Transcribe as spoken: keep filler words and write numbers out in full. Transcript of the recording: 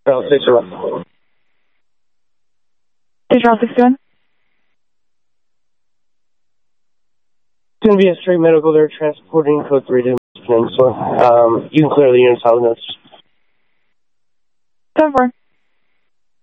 Route six one. Is Route six one? It's going to be a straight medical. They're transporting code three to Peninsula. Um, you can clear the units out of notes. ten four.